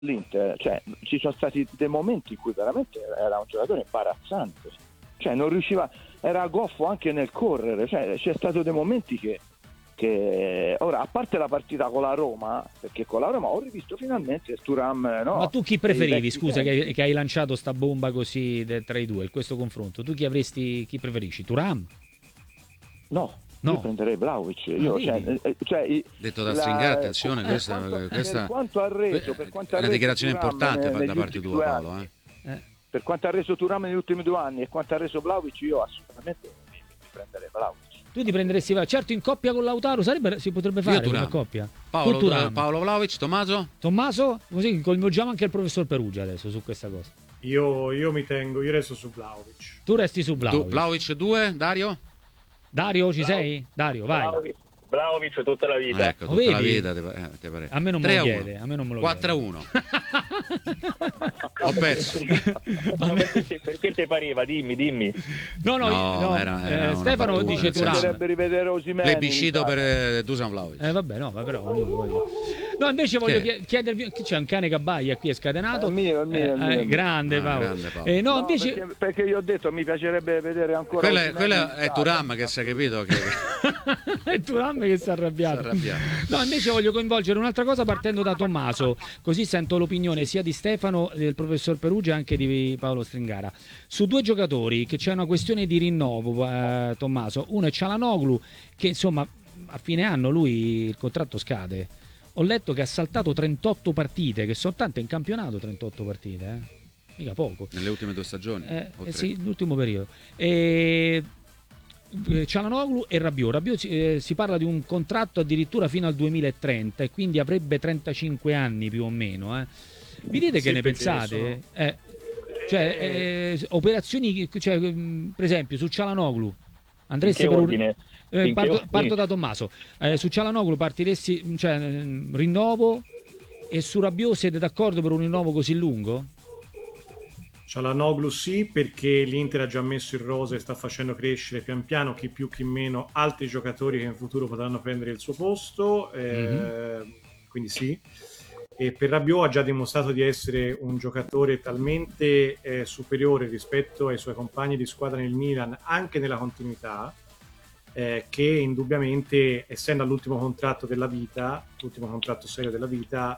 l'Inter, cioè ci sono stati dei momenti in cui veramente era un giocatore imbarazzante, cioè non riusciva, era goffo anche nel correre, cioè c'è stato dei momenti che ora, a parte la partita con la Roma, perché con la Roma ho rivisto finalmente Thuram, no? Ma tu chi preferivi, scusa, tempi. che hai lanciato sta bomba così tra i due, questo confronto? Tu chi preferisci? Thuram? No, io No. prenderei Vlahovic. Ah, Io, vedi? Detto da Stringare, attenzione, per quanto ha reso, è una dichiarazione Thuram importante da negli parte ultimi tua, 2 anni, Paolo. per quanto ha reso Thuram negli ultimi 2 anni e quanto ha reso Vlahovic, io assolutamente mi prenderei Vlahovic. Tu ti prenderesti, certo, in coppia con Lautaro si potrebbe fare una coppia. Paolo Vlahovic, Tommaso, così coinvolgiamo anche il professor Perugia adesso su questa cosa. Io resto su Vlahovic. Tu resti su Vlahovic. Vlahovic 2, Dario? Dario, ci sei? Dario, vai. Vlahovic tutta la vita. Ecco, tutta la vita ti pare. A me non me lo chiede, a me non me lo 4-1. Ho perso. Perché ti pareva? Dimmi. No, era Stefano dice Thuram. Bisognerebbe rivedere Osimhen. Plebiscito per Dusan Vlahovic. Vabbè, no, ma però no, invece voglio chiedervi, c'è un cane che abbaia qui, è scatenato. È mio. Grande Paolo. Grande No, invece perché io ho detto mi piacerebbe vedere ancora quella è Thuram che si è capito che è Thuram che si è arrabbiato. No, invece voglio coinvolgere un'altra cosa partendo da Tommaso, così sento l'opinione sia di Stefano, del professor Perugia, anche di Paolo Stringara. Su due giocatori che c'è una questione di rinnovo, Tommaso. Uno è Çalhanoğlu, che insomma a fine anno lui il contratto scade. Ho letto che ha saltato 38 partite, che sono tante in campionato, 38 partite, mica poco. Nelle ultime 2 stagioni? Sì, l'ultimo periodo. Çalhanoğlu e Rabiot si parla di un contratto addirittura fino al 2030 e quindi avrebbe 35 anni più o meno. Vi dite che ne pensate? Operazioni, per esempio su Çalhanoğlu andresti per ordine? Parto da Tommaso. Su Çalhanoğlu partiresti, rinnovo, e su Rabiot siete d'accordo per un rinnovo così lungo? Çalhanoğlu sì, perché l'Inter ha già messo in rosa e sta facendo crescere pian piano, chi più chi meno, altri giocatori che in futuro potranno prendere il suo posto, quindi sì. E per Rabiot ha già dimostrato di essere un giocatore talmente superiore rispetto ai suoi compagni di squadra nel Milan, anche nella continuità, che indubbiamente, essendo all'ultimo contratto della vita, l'ultimo contratto serio della vita,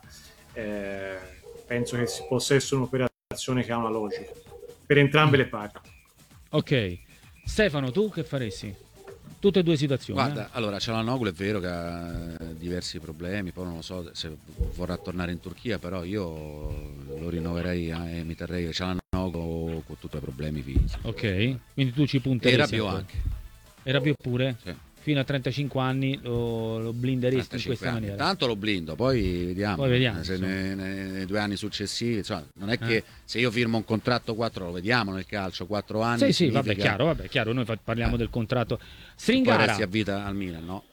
penso che si possa essere un'operazione che ha una logica per entrambe le parti. Ok, Stefano, tu che faresti? Tutte e due situazioni. Guarda, allora Çalhanoğlu è vero che ha diversi problemi, poi non lo so se vorrà tornare in Turchia, però io lo rinnoverei e mi terrei Çalhanoğlu con tutti i problemi fisici. Ok, quindi tu ci punteresti. E Rabiot anche. E Rabiot pure? Sì. Fino a 35 anni lo blinderesti in questa maniera? Tanto lo blindo, poi vediamo se nei 2 anni successivi, insomma, non è che se io firmo un contratto 4, lo vediamo nel calcio, 4 anni. Sì, vabbè, chiaro, noi parliamo del contratto. Stringara. Poi resti a vita al Milan, no?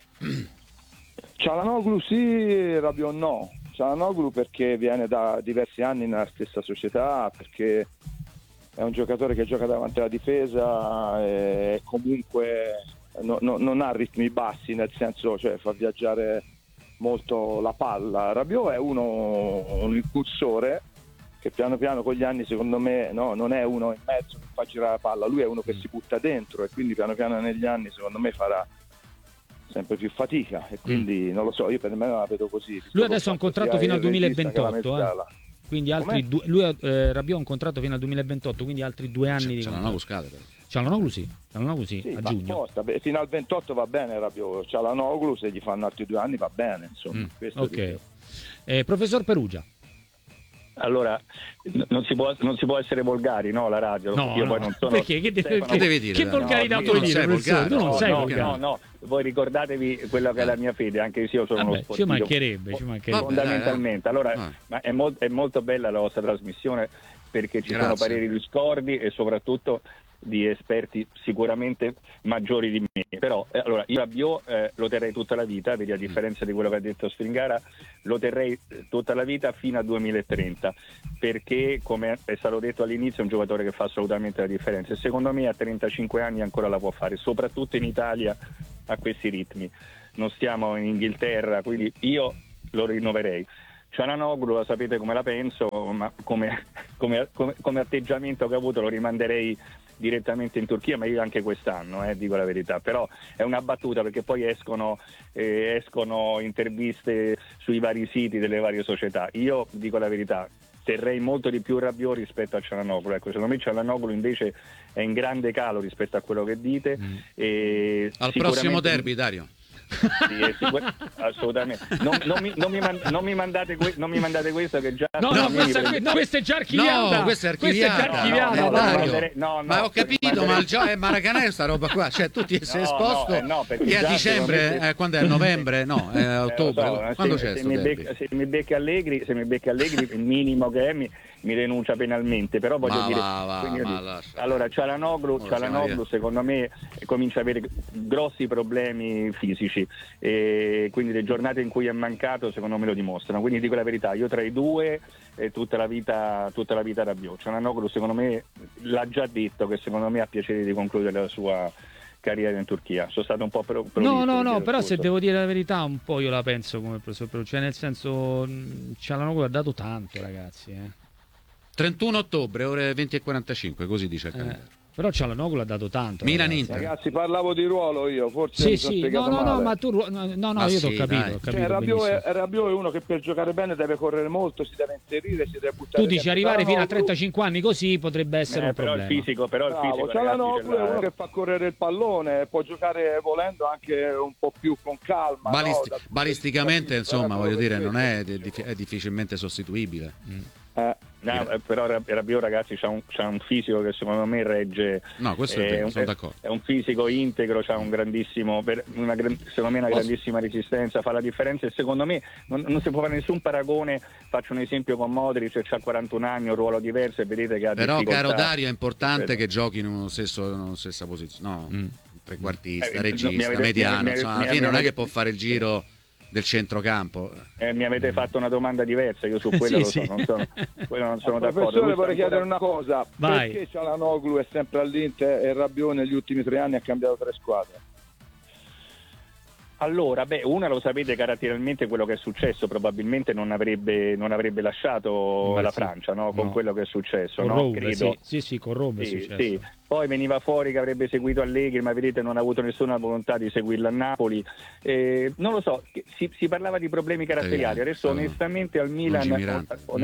Çalhanoğlu sì, Rabiot no. Çalhanoğlu perché viene da diversi anni nella stessa società, perché è un giocatore che gioca davanti alla difesa e comunque non ha ritmi bassi, nel senso, cioè fa viaggiare molto la palla. Rabiot è un impulsore che piano piano con gli anni, secondo me, non è uno in mezzo che fa girare la palla, lui è uno che si butta dentro e quindi piano piano negli anni secondo me farà sempre più fatica e quindi non lo so, io per me non la vedo così. Lui adesso ha un contratto fino al 2028, quindi altri Rabiot ha un contratto fino al 2028, quindi altri 2 anni di contratto. Çalhanoğlu sì, a giugno. Fino al 28 va bene Rabiot, Çalhanoğlu se gli fanno altri 2 anni va bene, insomma. Ok. Professor Perugia. Allora, non si può essere volgari, no, la radio. No, io poi non sono. Perché? Che devi dire? Che volgarità puoi dire, professore? Tu non sei volgare. No, voi ricordatevi quello che è la mia fede, anche se io sono uno sportivo. Ci mancherebbe. Fondamentalmente. Allora, ma è molto bella la vostra trasmissione perché ci sono pareri discordi e soprattutto di esperti sicuramente maggiori di me, però allora io Rabiot lo terrei tutta la vita, vedi, a differenza di quello che ha detto Stringara, lo terrei tutta la vita fino al 2030 perché, come è stato detto all'inizio, è un giocatore che fa assolutamente la differenza e secondo me a 35 anni ancora la può fare, soprattutto in Italia a questi ritmi. Non stiamo in Inghilterra, quindi io lo rinnoverei. Cialanoglu, lo sapete come la penso, ma come atteggiamento che ha avuto lo rimanderei direttamente in Turchia, ma io anche quest'anno, dico la verità, però è una battuta, perché poi escono interviste sui vari siti delle varie società. Io dico la verità, terrei molto di più Rabiot rispetto a Cialanoglu. Ecco, secondo me Cialanoglu invece è in grande calo rispetto a quello che dite. E al prossimo derby, Dario. Sì, assolutamente. Non mi mandate questo che già questa è già archiviata. No, questa è archiviata. Ma ho capito, ma già è Maracanã sta roba qua, cioè tu ti sei esposto che a dicembre, quando è? A novembre? No, è a ottobre. Quando c'è sto derby? Se mi becchi Allegri, il minimo che è mi denuncia penalmente, però voglio dire, allora Cialanoglu secondo me comincia a avere grossi problemi fisici, e quindi le giornate in cui è mancato secondo me lo dimostrano, quindi dico la verità, io tra i due tutta la vita Rabiot. Cialanoglu secondo me l'ha già detto che secondo me ha piacere di concludere la sua carriera in Turchia. Sono stato un po' no, però se devo dire la verità un po' io la penso come il professor Perù, cioè nel senso Cialanoglu ha dato tanto, ragazzi, 31 ottobre, ore 20:45, così dice il calendario. Però Cialanoglu ha dato tanto. Milan-Inter. Ragazzi, parlavo di ruolo io, forse sì, no, ma tu io ti ho capito. Rabiot è uno che per giocare bene deve correre molto, si deve inserire, si deve buttare. Tu dici arrivare fino a 35 anni così potrebbe essere un problema. Il fisico, Cialanoglu è uno che fa correre il pallone, può giocare volendo anche un po' più con calma. Balisticamente, insomma, voglio dire, non è difficilmente sostituibile. Però Rabiot, ragazzi, c'ha un fisico che secondo me regge. No, questo è vero, sono d'accordo. È un fisico integro, c'ha un grandissimo, secondo me una grandissima resistenza, fa la differenza, e secondo me non si può fare nessun paragone. Faccio un esempio con Modric, c'ha 41 anni, un ruolo diverso, e vedete che ha però caro Dario, è importante che giochi in una stessa posizione, trequartista, regista, mediano, insomma, alla fine non è che può fare il giro del centrocampo. Mi avete fatto una domanda diversa, io su quello non sono d'accordo. Professore, vorrei chiedere una cosa: perché Cialanoglu è sempre all'Inter e Rabiot negli ultimi 3 anni ha cambiato 3 squadre? Allora, una lo sapete caratterialmente quello che è successo, probabilmente non avrebbe lasciato la Francia, no? Con quello che è successo, con Rome, credo. Sì, con Rome è successo. Sì. Poi veniva fuori che avrebbe seguito Allegri, ma vedete non ha avuto nessuna volontà di seguirlo a Napoli. Non lo so, si parlava di problemi caratteriali. Adesso onestamente al Milan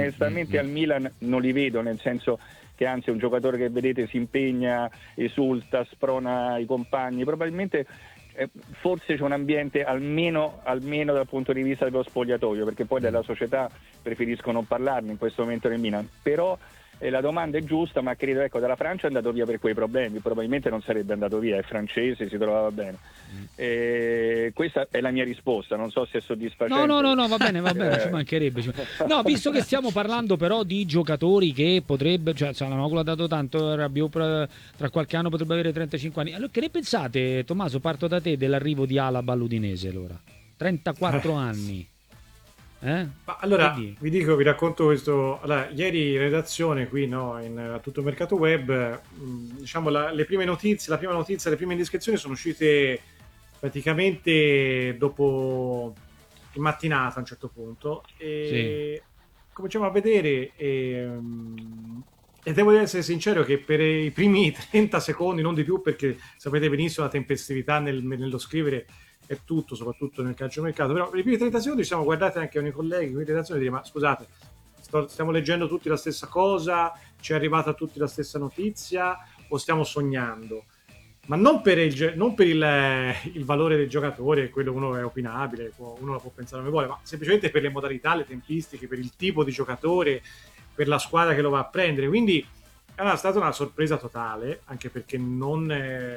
non li vedo, nel senso che anzi è un giocatore che vedete si impegna, esulta, sprona i compagni, probabilmente forse c'è un ambiente almeno dal punto di vista dello spogliatoio, perché poi della società preferisco non parlarne in questo momento nel Milan, però la domanda è giusta, ma credo dalla Francia è andato via per quei problemi, probabilmente non sarebbe andato via, è francese, si trovava bene. Questa è la mia risposta, non so se è soddisfacente. No, va bene, ci mancherebbe. No, visto che stiamo parlando però di giocatori che potrebbe, cioè Cialanoglu ha dato tanto, Rabiot tra qualche anno potrebbe avere 35 anni. Allora, che ne pensate, Tommaso, parto da te, dell'arrivo di Alaba all'Udinese, allora? 34 anni. Allora vi racconto questo. Allora, ieri in redazione qui in Tutto Mercato Web, diciamo la prima notizia, le prime indiscrezioni sono uscite praticamente dopo in mattinata a un certo punto, e cominciamo a vedere e devo essere sincero che per i primi 30 secondi, non di più, perché sapete benissimo la tempestività nello scrivere è tutto, soprattutto nel calciomercato, però per i primi 30 secondi ci siamo guardati anche con i colleghi qui in redazione e dire: ma scusate, stiamo leggendo tutti la stessa cosa, ci è arrivata a tutti la stessa notizia, o stiamo sognando? Ma non per il valore del giocatore, quello uno è opinabile, uno la può pensare come vuole, ma semplicemente per le modalità, le tempistiche, per il tipo di giocatore, per la squadra che lo va a prendere. Quindi è stata una sorpresa totale, anche perché non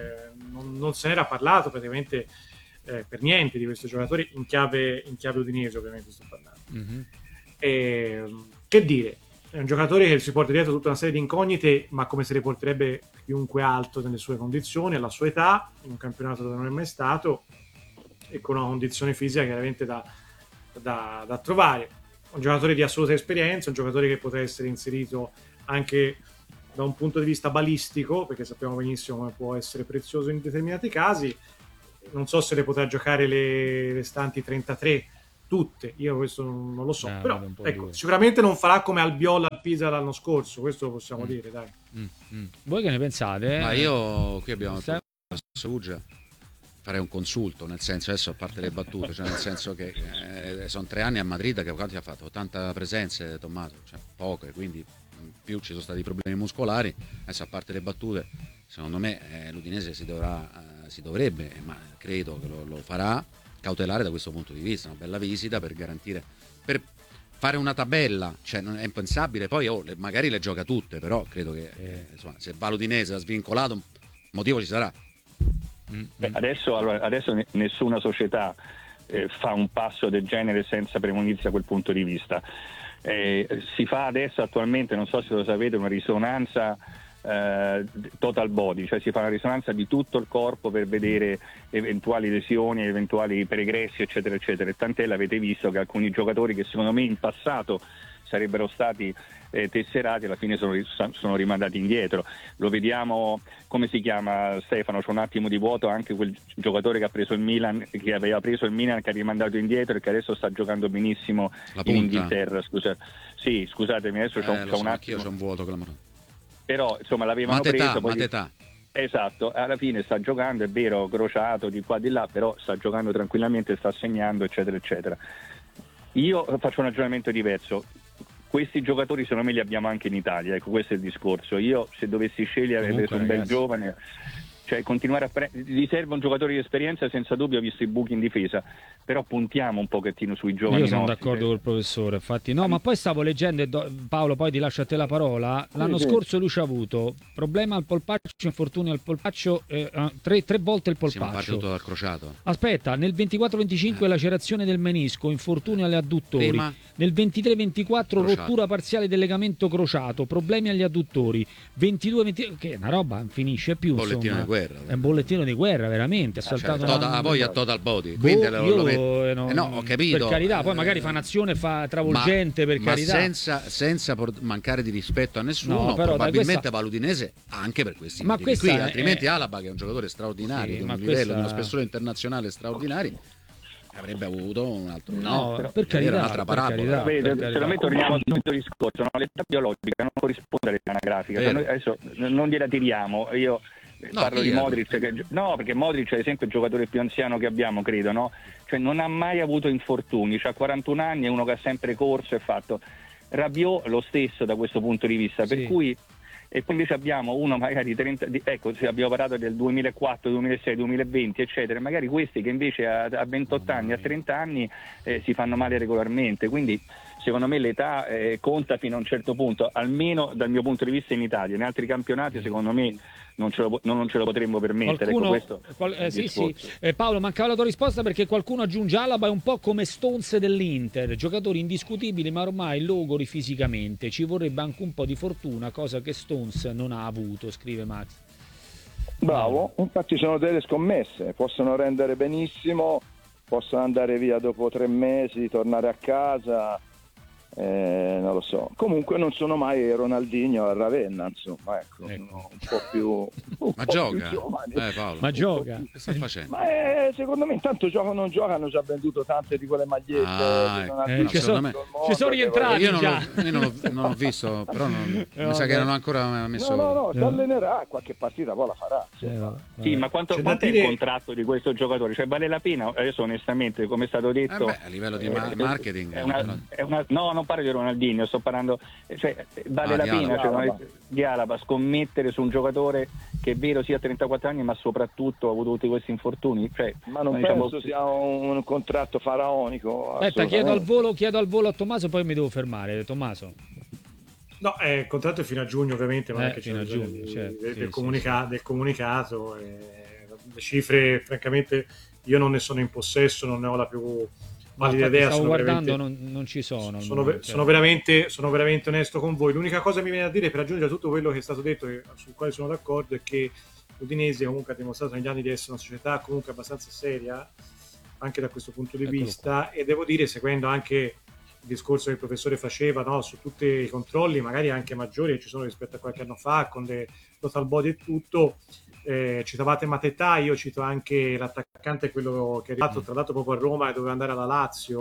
se n'era parlato praticamente per niente di questo giocatore in chiave udinese, ovviamente sto parlando. Che dire, è un giocatore che si porta dietro tutta una serie di incognite, ma come se le porterebbe chiunque altro nelle sue condizioni, alla sua età, in un campionato dove non è mai stato, e con una condizione fisica chiaramente da trovare. Un giocatore di assoluta esperienza, un giocatore che potrà essere inserito anche da un punto di vista balistico, perché sappiamo benissimo come può essere prezioso in determinati casi. Non so se le potrà giocare le restanti 33 tutte, io questo non lo so, però ecco, sicuramente non farà come Albiol al Pisa l'anno scorso, questo lo possiamo dire, dai. Voi che ne pensate? Ma io qui abbiamo Perugia, farei un consulto, nel senso, adesso a parte le battute, cioè nel senso che sono 3 anni a Madrid, che quanti ha fatto? 80 presenze Tommaso, cioè poche, quindi più ci sono stati problemi muscolari. Adesso a parte le battute, secondo me l'Udinese si dovrebbe, ma credo che lo farà, cautelare da questo punto di vista, una bella visita per garantire, per fare una tabella, cioè non è impensabile, poi magari le gioca tutte, però credo che insomma, se va l'Udinese ha svincolato, un motivo ci sarà. Beh, adesso nessuna società fa un passo del genere senza premunirsi da quel punto di vista. Si fa adesso attualmente, non so se lo sapete, una risonanza total body, cioè si fa una risonanza di tutto il corpo per vedere eventuali lesioni, eventuali pregressi, eccetera eccetera, e tant'è, l'avete visto che alcuni giocatori che secondo me in passato sarebbero stati tesserati alla fine sono rimandati indietro. Lo vediamo, come si chiama Stefano, c'è un attimo di vuoto, anche quel giocatore che ha preso il Milan, che aveva preso il Milan, che ha rimandato indietro e che adesso sta giocando benissimo in Inghilterra. Scusatemi, adesso c'ho un attimo, io c'ho un vuoto clamoroso. Però insomma l'avevano preso poi. Esatto, alla fine sta giocando, è vero, crociato di qua di là, però sta giocando tranquillamente, sta segnando, eccetera eccetera. Io faccio un ragionamento diverso. Questi giocatori secondo me li abbiamo anche in Italia, ecco, questo è il discorso. Io se dovessi scegliere avrei preso un bel giovane, cioè continuare gli serve un giocatore di esperienza, senza dubbio, visto i buchi in difesa, però puntiamo un pochettino sui giovani. Io sono d'accordo col professore, infatti. No, ma poi stavo leggendo, Paolo, poi ti lascio a te la parola. L'anno scorso lui ci ha avuto problema al polpaccio, infortunio al polpaccio, tre volte il polpaccio. Siamo partito dal crociato. Aspetta, nel 24-25 lacerazione del menisco, infortunio agli adduttori. Nel 23-24 rottura parziale del legamento crociato, problemi agli adduttori. 22-23, che è una roba, non finisce più. Bollettino di guerra. È un bollettino di guerra, veramente. Ha saltato poi a total body. Quindi no, ho capito. Per carità, poi magari fa un'azione travolgente, per carità. Senza mancare di rispetto a nessuno, probabilmente va l'Udinese anche per questi motivi qui, altrimenti Alaba, che è un giocatore straordinario, di un livello, di uno spessore internazionale straordinario, avrebbe avuto un altro per carità, un'altra parabola. Secondo me torniamo al solito discorso, no? L'età biologica non corrisponde all'età anagrafica, noi adesso non gliela tiriamo. Io parlo di Modric, perché Modric è ad esempio il giocatore più anziano che abbiamo, credo, no? Cioè non ha mai avuto infortuni, ha 41 anni, è uno che ha sempre corso e fatto. Rabiot lo stesso da questo punto di vista, per cui, e poi invece abbiamo uno magari 30, ecco, abbiamo parlato del 2004, 2006, 2020 eccetera, magari questi che invece a 28 anni, a 30 anni si fanno male regolarmente, quindi secondo me l'età conta fino a un certo punto, almeno dal mio punto di vista in Italia. In altri campionati secondo me non ce lo potremmo permettere. Paolo, mancava la tua risposta perché qualcuno aggiunge: Alaba è un po' come Stones dell'Inter, giocatori indiscutibili ma ormai logori fisicamente, ci vorrebbe anche un po' di fortuna, cosa che Stones non ha avuto, scrive Max. Bravo, infatti sono delle scommesse, possono rendere benissimo, possono andare via dopo 3 mesi, tornare a casa, non lo so. Comunque non sono mai Ronaldinho a Ravenna, insomma, ecco. Un po' più ma gioca, Paolo. Ma gioca. Che sta facendo? Ma secondo me intanto gioca o non gioca, hanno già venduto tante di quelle magliette. Ci sono rientrati io non ho visto, però mi sa che non ho ancora messo. No, si allenerà, qualche partita poi la farà. Sì, ma quanto è il contratto di questo giocatore? Cioè vale la pena? Adesso onestamente, come è stato detto, a livello di marketing no, non parlo di Ronaldinho, sto parlando, cioè vale la pena di Alaba scommettere su un giocatore che è vero sia a 34 anni ma soprattutto ha avuto tutti questi infortuni, cioè, ma non penso sia un contratto faraonico. Aspetta, chiedo al volo a Tommaso, poi mi devo fermare. Tommaso. No, il contratto è fino a giugno ovviamente, ma anche fino a giugno del comunicato. Le cifre, francamente, io non ne sono in possesso, non ne ho la più valida idea. Stavo guardando, non ci sono. Sono veramente onesto con voi. L'unica cosa che mi viene da dire per aggiungere a tutto quello che è stato detto e sul quale sono d'accordo è che l'Udinese comunque ha dimostrato negli anni di essere una società comunque abbastanza seria anche da questo punto di vista, e devo dire, seguendo anche il discorso che il professore faceva, no, su tutti i controlli magari anche maggiori che ci sono rispetto a qualche anno fa con le total body e tutto. Citavate Mateta, io cito anche l'attaccante, quello che è arrivato tra l'altro proprio a Roma e doveva andare alla Lazio,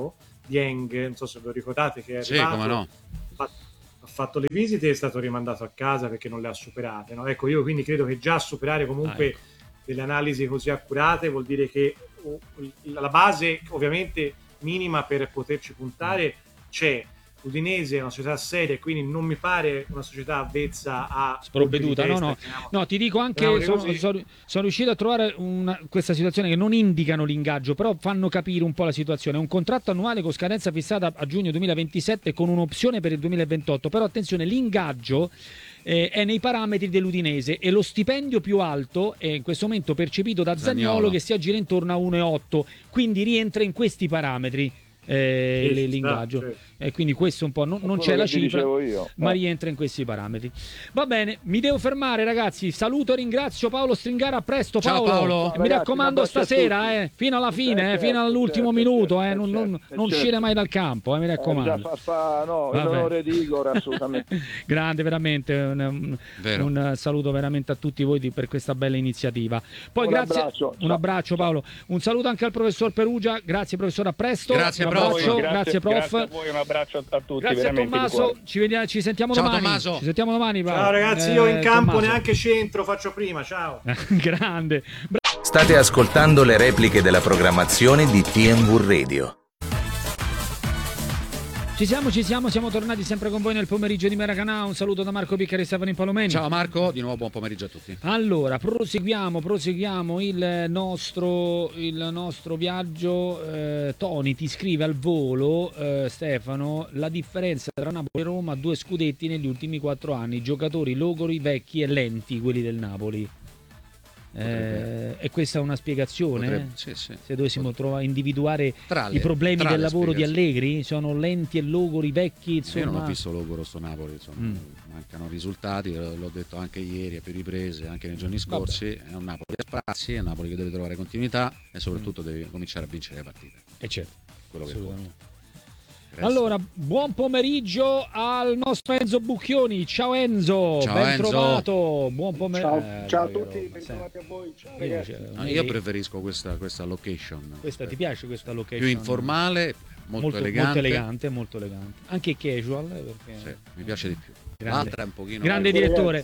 Dieng, non so se lo ricordate, che è Sì, arrivato, come no. ha fatto le visite e è stato rimandato a casa perché non le ha superate, no? Ecco, io quindi credo che già superare comunque delle analisi così accurate vuol dire che la base ovviamente minima per poterci puntare c'è. L'Udinese è una società seria e quindi non mi pare una società avvezza a sprovveduta. No, ti dico anche, sono riuscito a trovare questa situazione che non indicano l'ingaggio, però fanno capire un po' la situazione. È un contratto annuale con scadenza fissata a giugno 2027 con un'opzione per il 2028, però attenzione, l'ingaggio è nei parametri dell'Udinese e lo stipendio più alto è in questo momento percepito da Zaniolo che si aggira intorno a 1,8, quindi rientra in questi parametri l'ingaggio. E quindi questo un po' non c'è la cifra, ma rientra in questi parametri. Va bene, mi devo fermare, ragazzi. Saluto e ringrazio Paolo Stringara. A presto, Paolo. Ciao, Paolo. Mi raccomando, stasera fino alla fine, fino all'ultimo minuto, non uscire mai dal campo, mi raccomando. In onore di Igor, assolutamente. Grande, veramente un saluto veramente a tutti voi per questa bella iniziativa. Poi un abbraccio Paolo, un saluto anche al professor Perugia. Grazie professore, a presto. Grazie prof. Grazie prof. Grazie a voi, un abbraccio a tutti. Grazie a Tommaso, ci sentiamo ciao, domani. Tommaso. Ci sentiamo domani, Paolo. Ciao ragazzi, io in campo Tommaso. neanche centro, faccio prima, ciao. Grande. State ascoltando le repliche della programmazione di TNV Radio. Ci siamo tornati sempre con voi nel pomeriggio di Maracanã. Un saluto da Marco Piccari e Stefano Impalomeni. Ciao Marco, di nuovo buon pomeriggio a tutti. Allora, proseguiamo il nostro viaggio. Tony ti scrive al volo, Stefano, la differenza tra Napoli e Roma, 2 scudetti negli ultimi 4 anni, giocatori logori, vecchi e lenti, quelli del Napoli. E questa è una spiegazione? Sì. Se dovessimo individuare i problemi del lavoro di Allegri, sono lenti e logori, vecchi, insomma. Io non ho visto logoro sto Napoli, insomma, mancano risultati, l'ho detto anche ieri a più riprese, anche nei giorni scorsi. È un Napoli a spazi, è un Napoli che deve trovare continuità e soprattutto deve cominciare a vincere le partite. E certo, quello che conta. Allora, buon pomeriggio al nostro Enzo Bucchioni. Ciao Enzo, ben trovato. Buon pomeriggio. Ciao a tutti, ben trovati a voi. Ciao, ragazzi. Io preferisco questa location. Ti piace questa location? Più informale, molto elegante. Molto elegante. Anche casual, perché sì, mi piace di più. L'altra è un pochino grande direttore.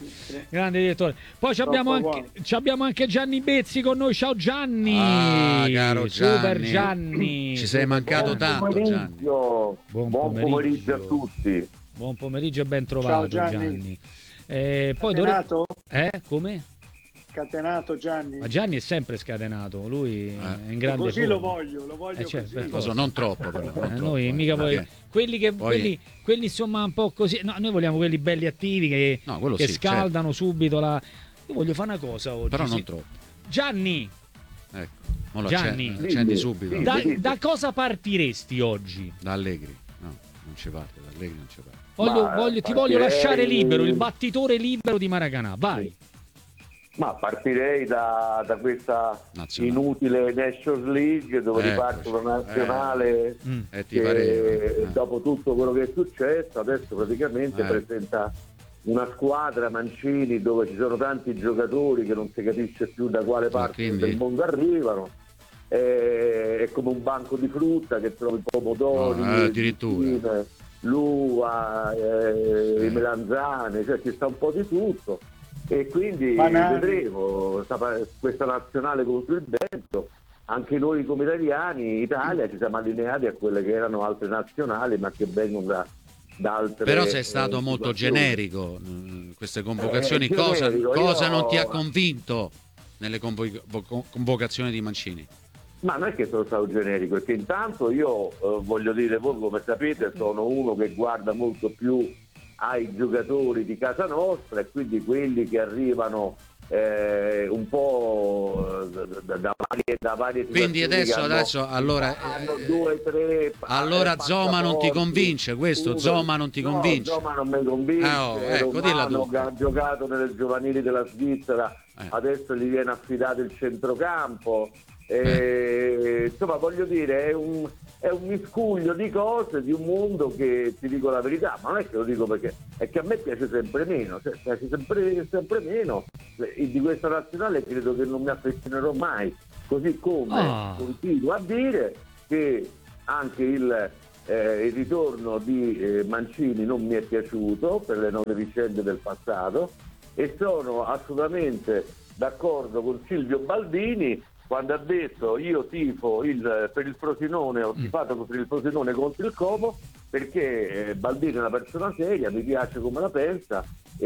Poi abbiamo anche Gianni Bezzi con noi. Ciao Gianni. Caro Super Gianni. Ci sei mancato tanto, Gianni. Buon pomeriggio a tutti. Buon pomeriggio e ben trovato, ciao, Gianni. Poi come? Scatenato Gianni. Ma Gianni è sempre scatenato, lui è in grande così forma. lo voglio così. Non troppo però. Noi mica quelli insomma un po' così. No, noi vogliamo quelli belli attivi che scaldano subito la. Io voglio fare una cosa oggi. Però non troppo. Gianni. Ecco. Gianni, accendi subito. Da cosa partiresti oggi? Da Allegri. No, non ci parte, da Allegri non ci parte. Ti voglio lasciare libero, il battitore libero di Maracanã. Vai. Ma partirei da questa inutile Nations League dove riparte una nazionale che dopo tutto quello che è successo adesso praticamente presenta una squadra Mancini dove ci sono tanti giocatori che non si capisce più da quale parte del mondo arrivano. È come un banco di frutta che trovi pomodori, addirittura l'uva, i melanzane, cioè ci sta un po' di tutto. E quindi vedremo questa nazionale contro il vento. Anche noi come italiani, Italia, ci siamo allineati a quelle che erano altre nazionali ma che vengono da altre. Però sei stato molto generico, queste convocazioni. Cosa non ti ha convinto nelle convocazioni di Mancini? Ma non è che sono stato generico, è che intanto io voglio dire, voi come sapete sono uno che guarda molto più ai giocatori di casa nostra e quindi quelli che arrivano un po' da varie quindi adesso allora hanno 2, 3 allora Zoma non ti convince questo? Zoma non ti convince? No, Zoma non mi convince. Romano che ha giocato nelle giovanili della Svizzera adesso gli viene affidato il centrocampo. Insomma, voglio dire, è un miscuglio di cose, di un mondo che, ti dico la verità, ma non è che lo dico perché è che a me piace sempre meno, piace sempre meno. Di questa nazionale credo che non mi affezionerò mai, così come continuo a dire che anche il il ritorno di Mancini non mi è piaciuto per le nuove vicende del passato, e sono assolutamente d'accordo con Silvio Baldini quando ha detto io tifo per il Frosinone, ho tifato per il Frosinone contro il Como, perché Baldini è una persona seria, mi piace come la pensa,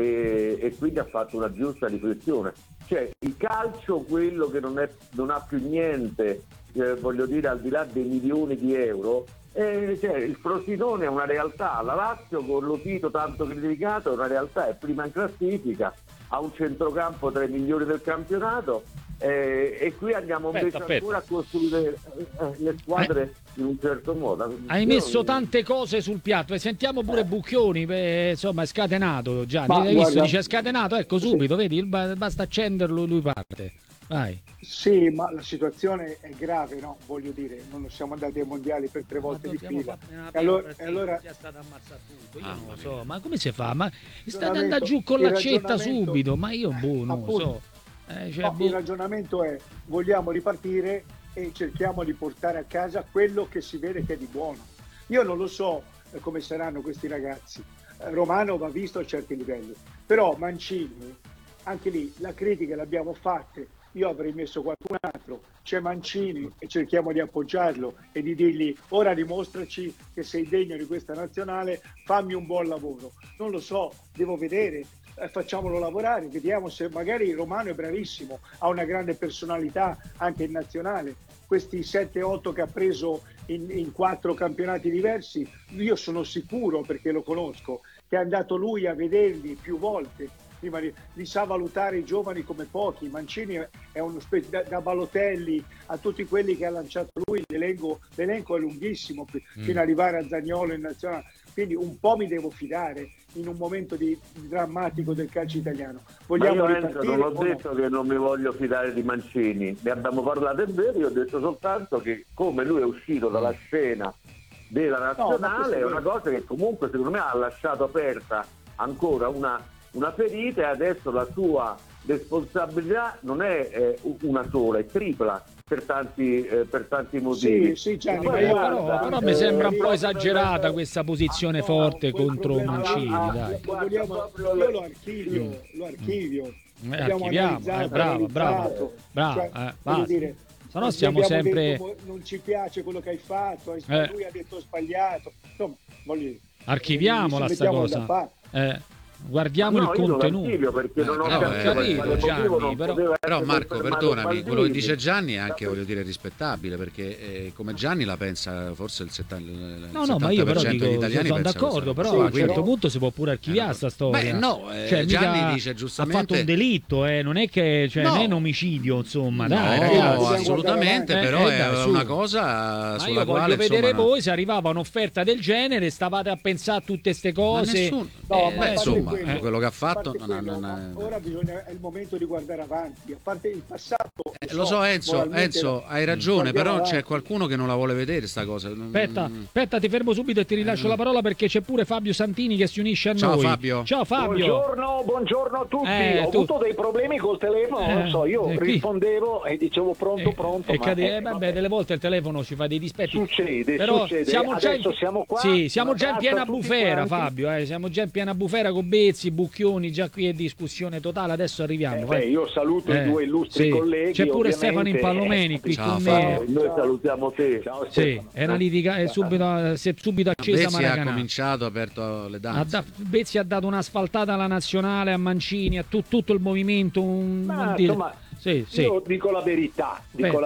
e quindi ha fatto una giusta riflessione. Cioè il calcio, quello che non ha più niente, voglio dire, al di là dei milioni di euro, cioè, il Frosinone è una realtà, la Lazio con lo Tito tanto criticato è una realtà, è prima in classifica, ha un centrocampo tra i migliori del campionato, e qui andiamo invece ancora a costruire le squadre in un certo modo. Hai messo tante cose sul piatto, e sentiamo pure Bucchioni, insomma è scatenato Gianni, hai visto? Dice è scatenato, ecco subito, vedi, basta accenderlo, lui parte. Vai. Sì, ma la situazione è grave, no? Voglio dire, non siamo andati ai mondiali per 3 volte di fila. E allora è stato ammazzato tutto. Io non lo so, ma come si fa? Ma state andando giù con l'accetta subito, ma io non lo so. Il ragionamento è: vogliamo ripartire e cerchiamo di portare a casa quello che si vede che è di buono. Io non lo so come saranno questi ragazzi. Romano va visto a certi livelli, però Mancini, anche lì la critica l'abbiamo fatta. Io avrei messo qualcun altro, c'è Mancini, e cerchiamo di appoggiarlo e di dirgli: ora dimostraci che sei degno di questa nazionale, fammi un buon lavoro. Non lo so, devo vedere, facciamolo lavorare, vediamo se magari Romano è bravissimo, ha una grande personalità anche in nazionale. Questi 7-8 che ha preso in 4 campionati diversi, io sono sicuro, perché lo conosco, che è andato lui a vederli più volte. Prima li sa valutare i giovani come pochi. Mancini è uno da Balotelli a tutti quelli che ha lanciato lui, l'elenco è lunghissimo fino ad arrivare a Zaniolo in nazionale, quindi un po' mi devo fidare in un momento drammatico del calcio italiano. Vogliamo ripartire? Non ho detto che non mi voglio fidare di Mancini, ne abbiamo parlato, è vero, io ho detto soltanto che come lui è uscito dalla scena della nazionale è una cosa che comunque secondo me ha lasciato aperta ancora una ferita, e adesso la sua responsabilità non è una sola, è tripla per tanti motivi. Sì, Gianni, però mi sembra un po' esagerata questa posizione forte contro Mancini. Dai. Io lo archivio. Archiviamo, bravo. Cioè, dire, se no siamo sempre detto, non ci piace quello che hai fatto, lui ha detto sbagliato, insomma, voglio dire, archiviamola sta cosa. Guardiamo il contenuto, perché non ho capito, Gianni, però Marco, perdonami, quello che dice Gianni è anche, voglio dire, rispettabile, perché come Gianni la pensa forse il 70%, ma io però degli italiani sono d'accordo, però a un certo punto si può pure archiviare sta storia. Cioè, Gianni dice giustamente ha fatto un delitto, non è che non è un omicidio, insomma, dai, ragazzi, assolutamente, però è una cosa sulla quale voglio vedere voi se arrivava un'offerta del genere, stavate a pensare a tutte ste cose. Insomma, quello che ha fatto ora è il momento di guardare avanti, a parte il passato. Lo so, Enzo, hai ragione, però avanti. C'è qualcuno che non la vuole vedere sta cosa. Aspetta, ti fermo subito e ti rilascio la parola, perché c'è pure Fabio Santini che si unisce a noi. Ciao Fabio. Buongiorno a tutti. Ho avuto dei problemi col telefono, non so, io rispondevo e dicevo pronto. Delle volte il telefono ci fa dei dispetti. Succede. Siamo qua. Sì, siamo già in piena bufera, Fabio. Siamo già in piena bufera con Bezzi, Bucchioni, già qui è discussione totale, adesso arriviamo. Io saluto i due illustri colleghi. C'è pure Stefano Impallomeni qui con me. Noi salutiamo te. Ciao, è una litiga, si è subito accesa. Bezzi ha cominciato, aperto le danze. Bezzi ha dato un'asfaltata alla nazionale, a Mancini, a tutto il movimento. Insomma, io dico la verità.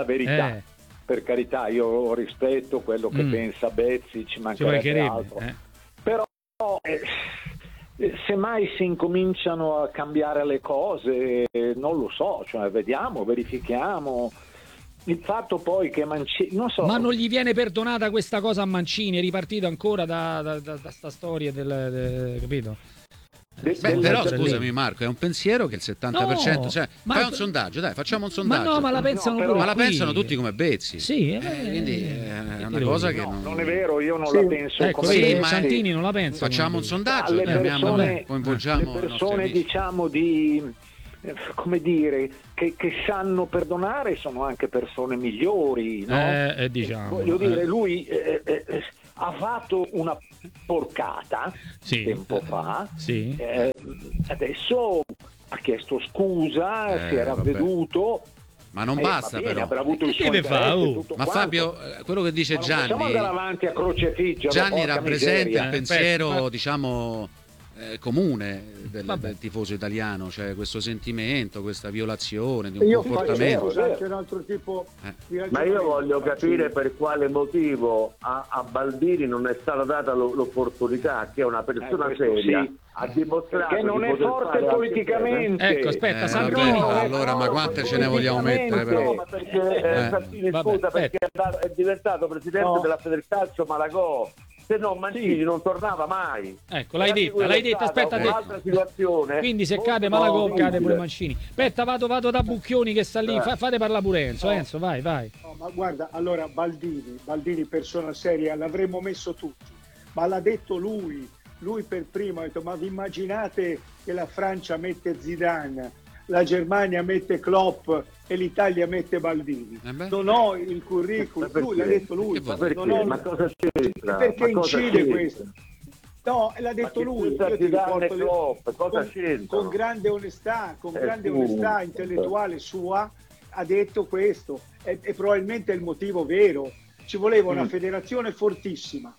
Per carità, io rispetto quello che pensa Bezzi, ci mancherebbe altro. Però se mai si incominciano a cambiare le cose, non lo so, cioè vediamo, verifichiamo. Il fatto poi che Mancini, non so, ma non gli viene perdonata questa cosa a Mancini? È ripartito ancora da sta storia capito? Però scusami Marco, è un pensiero che il 70%, fai un sondaggio, dai, facciamo un sondaggio. Ma la pensano pure ma la pensano tutti come Bezzi. Sì, quindi è una cosa che non è vero, io non la penso come Santini non la pensa. Facciamo un sondaggio, coinvolgiamo le persone, diciamo, come dire, che sanno perdonare, sono anche persone migliori, no? Diciamo. Voglio dire, lui ha fatto una porcata tempo fa, adesso ha chiesto scusa, si era veduto. Ma non basta, bene, però. Avrà avuto il suo interesse, ma Fabio, quello che dice Gianni, possiamo andare avanti a crocefiggere. Gianni rappresenta il pensiero, diciamo, comune del tifoso italiano, cioè questo sentimento, questa violazione di un comportamento. Anche un altro tipo ma io voglio capire per quale motivo a Baldini non è stata data l'opportunità, che è una persona seria, a dimostrare che non è forte politicamente. Ecco, aspetta, Sandro. Allora, ma quante ce ne vogliamo mettere? Però? No, ma perché Santini, scusa, perché è diventato presidente della Federcalcio Malagò. Se no Mancini non tornava mai. Ecco, l'hai detto, aspetta. Un'altra situazione. Quindi se cade Malagò, cade pure Mancini. Aspetta, vado da Bucchioni che sta lì, fate parlare pure Enzo. Enzo, vai. No, ma guarda, allora Baldini persona seria, l'avremmo messo tutti, ma l'ha detto lui per primo, ha detto: ma vi immaginate che la Francia mette Zidane, la Germania mette Klopp e l'Italia mette Baldini? Non ho il curriculum, lui l'ha detto lui. Ma cosa c'entra? Perché incide questo? No, l'ha detto lui. Io ti riporto con grande onestà, intellettuale sua, ha detto questo e probabilmente è il motivo vero. Ci voleva una federazione fortissima,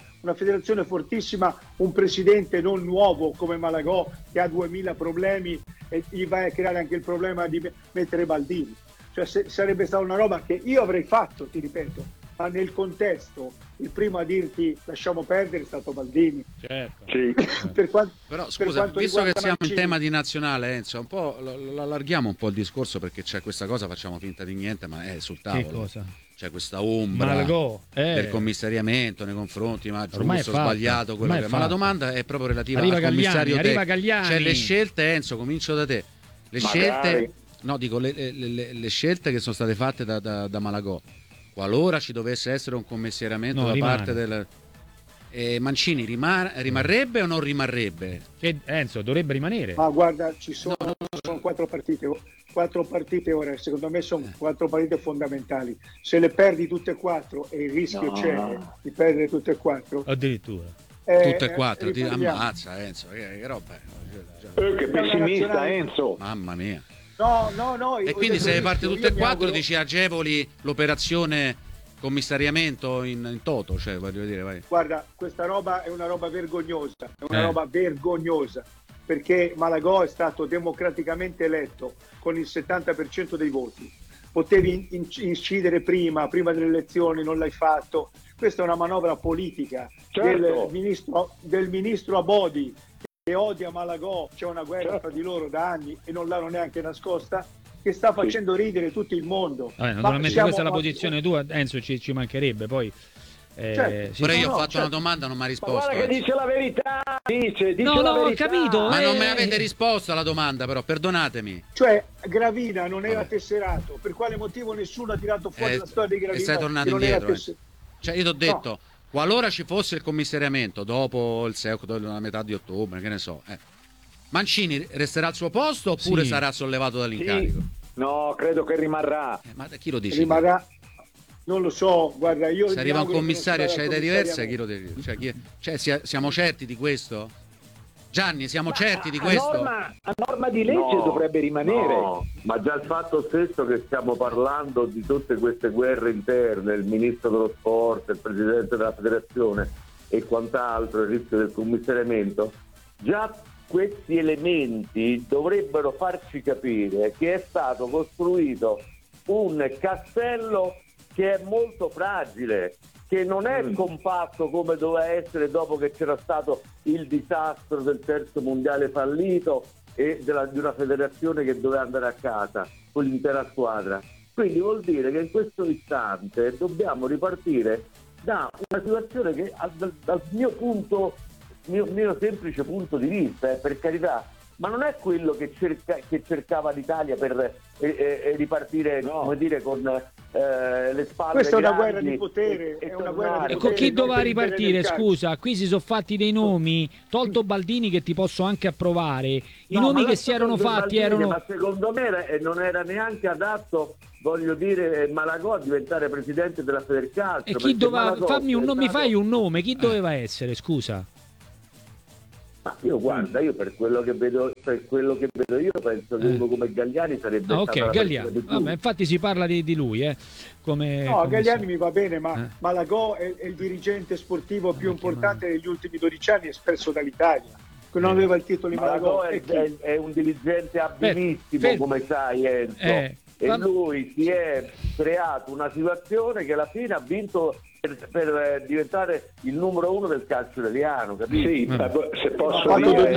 un presidente non nuovo come Malagò che ha 2000 problemi e gli vai a creare anche il problema di mettere Baldini. Cioè sarebbe stata una roba che io avrei fatto, ti ripeto, ma nel contesto il primo a dirti lasciamo perdere è stato Baldini. Certo. Sì. Però scusa, visto che siamo in tema di nazionale, Enzo, un po' allarghiamo un po' il discorso, perché c'è questa cosa, facciamo finta di niente, ma è sul tavolo. Che cosa? C'è questa ombra del commissariamento nei confronti, ma giusto o sbagliato quello che... Ma la domanda è proprio relativa al commissario Gagliani. Cioè le scelte, Enzo, comincio da te. Le scelte, no, dico le scelte che sono state fatte da Malagò. Qualora ci dovesse essere un commissariamento parte del Mancini, rimarrebbe o non rimarrebbe? Enzo, dovrebbe rimanere. Ma guarda, ci sono 4 partite ora, secondo me sono 4 partite fondamentali. Se le perdi tutte e 4 e il rischio c'è di perdere tutte e 4, addirittura tutte e 4, ti ammazza Enzo, che roba è? Che pessimista Enzo, mamma mia. No. E quindi se parte tutte e 4 dici agevoli l'operazione commissariamento in toto, cioè voglio dire, vai. Guarda, questa roba è una roba vergognosa, perché Malagò è stato democraticamente eletto con il 70% dei voti. Potevi incidere prima delle elezioni, non l'hai fatto. Questa è una manovra politica del ministro Abodi, che odia Malagò, c'è una guerra tra di loro da anni e non l'hanno neanche nascosta, che sta facendo ridere tutto il mondo. Naturalmente questa è la posizione tua, Enzo, ci mancherebbe poi. Pure io ho fatto una domanda, non mi ha risposto. Ma guarda che dice la verità, dice no, la verità. Ho capito. Ma non mi avete risposto alla domanda, però, perdonatemi. Cioè, Gravina non era tesserato, per quale motivo nessuno ha tirato fuori la storia di Gravina? E sei tornato indietro. Cioè, io ti ho detto, qualora ci fosse il commissariamento dopo la metà di ottobre, che ne so, Mancini resterà al suo posto oppure sarà sollevato dall'incarico? Sì. No, credo che rimarrà. Ma chi lo dice? Rimarrà. Non lo so, guarda, io... Se arriva un commissario e c'è idee diverse, chi lo dice? Cioè, siamo certi di questo? Gianni, siamo certi di questo? A norma di legge dovrebbe rimanere. No, ma già il fatto stesso che stiamo parlando di tutte queste guerre interne, il ministro dello sport, il presidente della federazione e quant'altro, il rischio del commissariamento, già questi elementi dovrebbero farci capire che è stato costruito un castello che è molto fragile, che non è compatto come doveva essere dopo che c'era stato il disastro del terzo mondiale fallito e di una federazione che doveva andare a casa con l'intera squadra. Quindi vuol dire che in questo istante dobbiamo ripartire da una situazione che dal mio semplice punto di vista, per carità, ma non è quello che cercava l'Italia per ripartire, come dire, con le spalle. Questa è una guerra di potere, è una guerra di potere. Chi doveva ripartire? Scusa, qui si sono fatti dei nomi, tolto Baldini che ti posso anche approvare, i nomi che si erano fatti erano... Ma secondo me non era neanche adatto, voglio dire, Malagò a diventare presidente della Federcalcio. E chi doveva... mi fai un nome, chi doveva essere, scusa? Ma io guarda, io per quello che vedo io penso che uno come Galliani sarebbe ok, Galliani. Vabbè, infatti si parla di lui, come Galliani mi va bene, ma Malagò è il dirigente sportivo più importante degli ultimi 12 anni, espresso dall'Italia. Non aveva il titolo di Malagò. È un dirigente abilissimo, come sai, Enzo. E lui si è creato una situazione che alla fine ha vinto per diventare il numero 1 del calcio italiano, capito? Sì, se posso dire...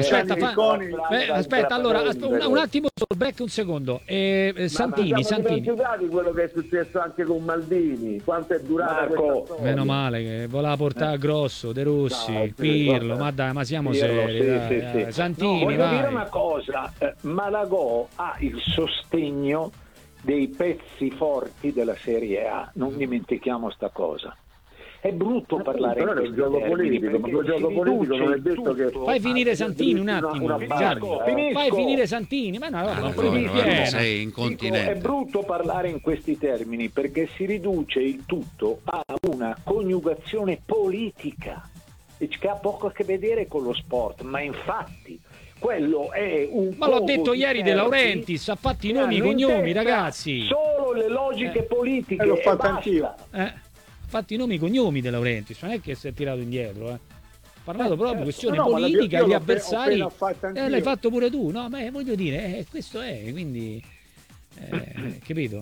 Aspetta, allora un attimo solo, break un secondo. Santini. Ricordate quello che è successo anche con Maldini, quanto è durata questa storia? Meno male che voleva portare Grosso, De Rossi, Pirlo, ma dai, ma siamo seri. Sì. Santini, voglio dire una cosa, Malagò ha il sostegno dei pezzi forti della Serie A, non dimentichiamo sta cosa. È brutto parlare in questi termini, ma gioco politico non è detto che... Fai finire Santini un attimo, fai finire Santini, ma no, sei incontinente. È brutto parlare in questi termini perché si riduce il tutto a una coniugazione politica che ha poco a che vedere con lo sport, ma infatti quello è un... Ma l'ho detto ieri De Laurentiis, ha fatto i nomi e cognomi, ragazzi. Solo le logiche politiche. L'ho fatto anch'io. Fatti i nomi e cognomi De Laurentiis, non è che si è tirato indietro, Ha parlato proprio questione politica, gli avversari. L'hai fatto pure tu, no? Ma voglio dire, questo è, quindi capito?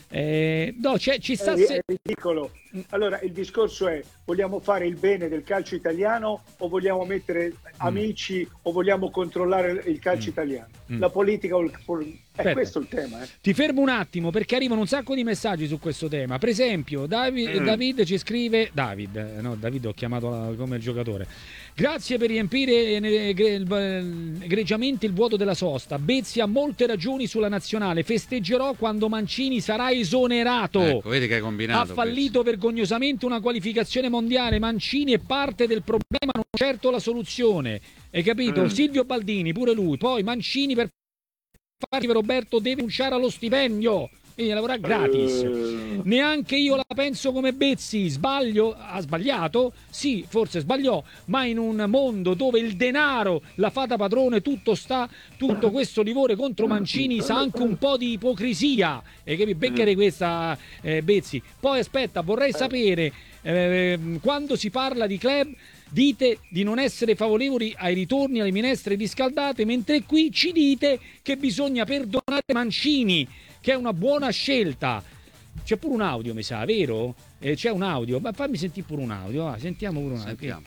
No, ci sta è ridicolo. Allora il discorso è: vogliamo fare il bene del calcio italiano o vogliamo mettere amici o vogliamo controllare il calcio italiano? La politica è questo il tema. Ti fermo un attimo perché arrivano un sacco di messaggi su questo tema. Per esempio David ci scrive, David ho chiamato come il giocatore: grazie per riempire egregiamente il vuoto della sosta. Bezzi ha molte ragioni sulla nazionale, festeggerò quando Mancini sarà esonerato. Ecco, vedi che hai combinato. Ha fallito vergognosamente una qualificazione mondiale. Mancini è parte del problema, non certo la soluzione. Hai capito? Silvio Baldini, pure lui. Poi Mancini per fare Roberto deve rinunciare allo stipendio, quindi lavorare gratis. Neanche io la penso come Bezzi. Ha sbagliato? Sì, forse sbagliò, ma in un mondo dove il denaro la fa da padrone, tutto questo livore contro Mancini sa anche un po' di ipocrisia. E che becchere questa, Bezzi. Poi aspetta, vorrei sapere, quando si parla di club dite di non essere favorevoli ai ritorni alle minestre riscaldate, mentre qui ci dite che bisogna perdonare Mancini, che è una buona scelta. C'è pure un audio, mi sa, vero? C'è un audio, ma fammi sentire pure un audio, sentiamo pure un audio.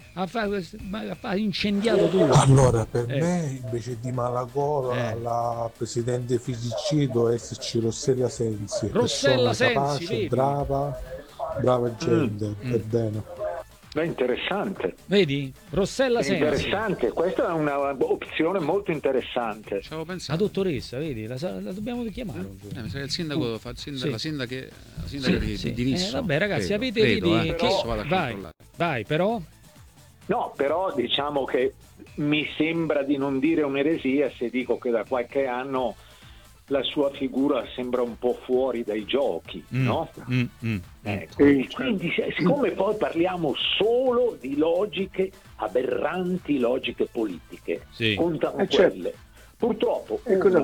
Ha incendiato tutto. Allora, per me invece di Malagò la presidente Fisici doveva esserci Rossella Sensi. Rossella Sensi, capace, brava gente, per bene. È interessante. Vedi? Rossella Sensi. Interessante, questa è una opzione molto interessante. La dottoressa, vedi? La dobbiamo chiamare. Il sindaco fa la sindaca di Divisso. Vabbè, ragazzi, avete vai, però. No, però diciamo che mi sembra di non dire un'eresia se dico che da qualche anno la sua figura sembra un po' fuori dai giochi, no? Quindi siccome poi parliamo solo di logiche aberranti, logiche politiche, contano quelle. Purtroppo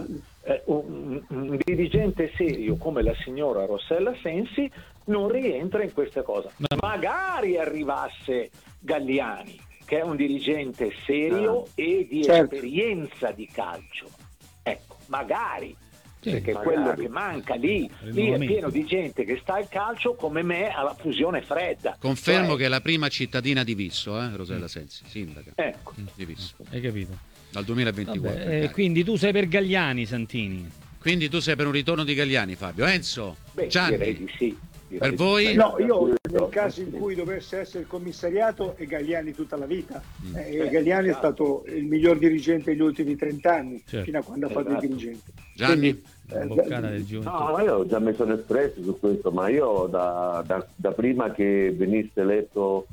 un dirigente serio come la signora Rossella Sensi non rientra in questa cosa. Magari arrivasse Galliani, che è un dirigente serio e di esperienza di calcio. Ecco, magari. Perché quello che manca lì è pieno di gente che sta al calcio come me alla fusione fredda. Confermo che è la prima cittadina di Visso, Rossella Sensi, sindaca. Ecco. Di Visso. Hai capito? Dal 2024. Quindi tu sei per Galliani, Santini. Quindi tu sei per un ritorno di Galliani, Fabio. Enzo, Gianni, direi di sì. Per voi? No, io Certo. Nel caso in cui dovesse essere il commissariato è Galliani tutta la vita. Galliani è stato il miglior dirigente degli ultimi 30 anni, fino a quando ha fatto il dirigente. Gianni? No, io già mi sono espresso su questo, ma io da prima che venisse eletto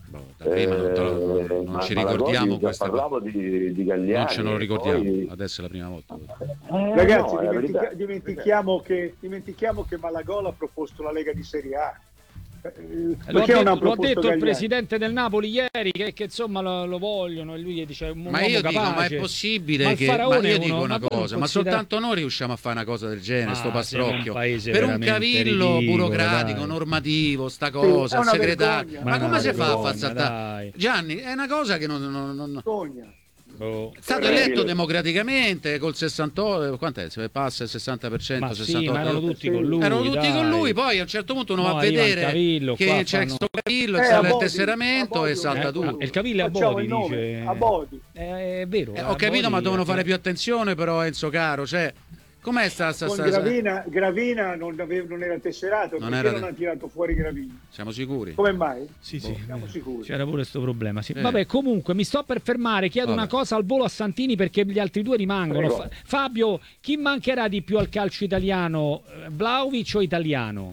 non ci ricordiamo questa parlavo di Galliani, non ce lo ricordiamo, adesso è la prima volta. Ragazzi, dimentichiamo che Malagolo ha proposto la Lega di Serie A. Lo ha detto il presidente del Napoli ieri che insomma lo vogliono, e lui gli dice ma io dico, ma è possibile che io dico una cosa, ma soltanto noi riusciamo a fare una cosa del genere, sto pastrocchio per un cavillo burocratico, normativo, sta cosa, il segretario, ma come si fa a far saltare? Gianni, è una cosa che non... È stato eletto democraticamente col 68, quant'è? Se passa il 60%, ma 68%, ma erano tutti con lui. Poi a un certo punto uno va a vedere che c'è questo Cavillo, c'è il tesseramento e salta tutto. Il Cavillo a Bodi, dice. A Bodi. È vero. Ho capito, ma devono fare più attenzione però, Enzo caro, cioè com'è Gravina non era tesserato, non ha tirato fuori Gravina. Siamo sicuri? Come mai? Sì. Siamo sicuri. C'era pure questo problema. Sì. Vabbè, comunque mi sto per fermare, chiedo una cosa al volo a Santini perché gli altri due rimangono. Fabio, chi mancherà di più al calcio italiano? Vlahovic o Italiano?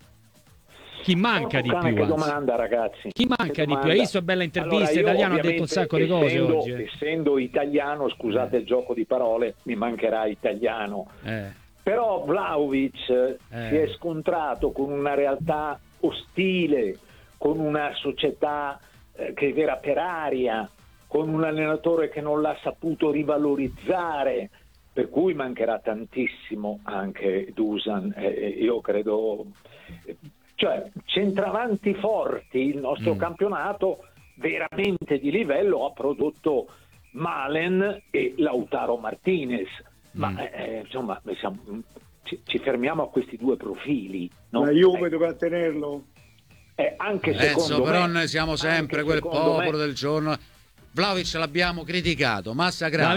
Chi manca di più? Che domanda, ragazzi. Chi manca di più? Hai visto bella intervista? Allora, Italiano ha detto un sacco di cose oggi. Essendo italiano, scusate il gioco di parole, mi mancherà Italiano. Però Vlahovic si è scontrato con una realtà ostile, con una società che era per aria, con un allenatore che non l'ha saputo rivalorizzare, per cui mancherà tantissimo anche Dusan. Io credo... Cioè, centravanti forti, il nostro campionato veramente di livello ha prodotto Malen e Lautaro Martinez, ma insomma ci fermiamo a questi due profili, no? La Juve dovrà tenerlo? Anche secondo me, però noi siamo sempre quel popolo del giorno. Vlahovic l'abbiamo criticato, massacrato.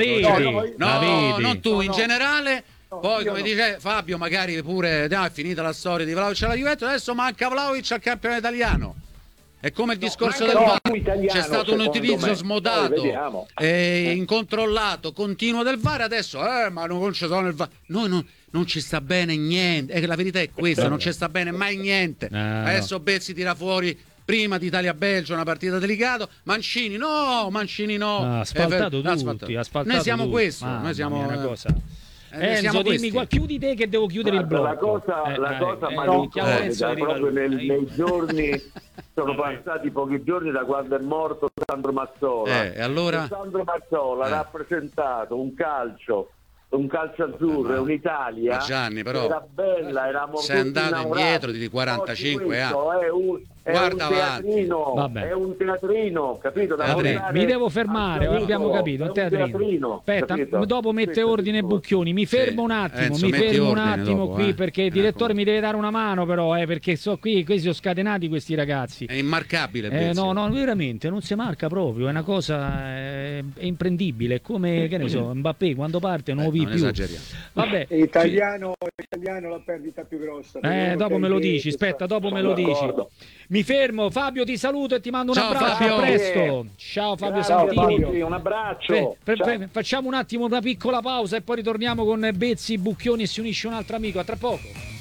Non tu, in generale. Poi come dice Fabio, magari pure è finita la storia di Vlahovic alla Juventus, adesso manca Vlahovic al campione italiano. È come il discorso del VAR, c'è stato un utilizzo smodato, incontrollato, continuo del VAR, adesso ma non ci sono il VAR. Non ci sta bene niente, la verità è questa, non ci sta bene mai niente. Adesso Bezzi tira fuori prima di Italia-Belgio una partita delicata, Mancini no. Asfaltato tutti, noi siamo tutti. Questo, noi siamo una cosa. Enzo, dimmi chiudi te che devo chiudere il blocco. La cosa malinconica proprio nei giorni sono passati pochi giorni da quando è morto Sandro Mazzola. E allora? Sandro Mazzola ha rappresentato un calcio azzurro, un'Italia Gianni, però era bella, eravamo sei andato indietro di 45 anni. È un teatrino, capito? Mi devo fermare, abbiamo capito, un teatrino. Aspetta, dopo mette ordine Bucchioni, mi fermo un attimo, qui perché il direttore mi deve dare una mano però, perché questi sono scatenati questi ragazzi. È immarcabile. No, veramente, non si marca proprio, è una cosa è imprendibile, come che ne so, Mbappé quando parte non vi più. Vabbè, italiano la perdita più grossa. Dopo me lo dici, aspetta, dopo me lo dici. Mi fermo, Fabio, ti saluto e ti mando un abbraccio. Fabio. A presto. Ciao Fabio Santini. Un abbraccio. Facciamo un attimo una piccola pausa e poi ritorniamo con Bezzi, Bucchioni e si unisce un altro amico. A tra poco.